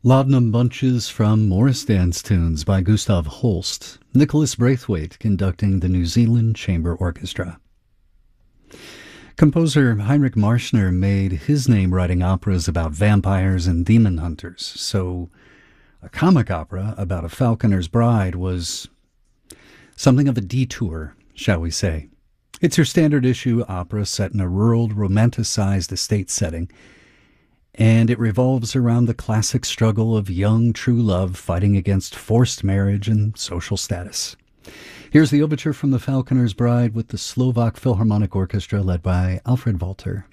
Laudanum Bunches from Morris Dance Tunes by Gustav Holst, Nicholas Braithwaite conducting the New Zealand Chamber Orchestra. Composer Heinrich Marschner made his name writing operas about vampires and demon hunters, so a comic opera about a falconer's bride was something of a detour, shall we say. It's your standard issue opera set in a rural, romanticized estate setting, and it revolves around the classic struggle of young true love fighting against forced marriage and social status. Here's the overture from The Falconer's Bride with the Slovak Philharmonic Orchestra led by Alfred Walter.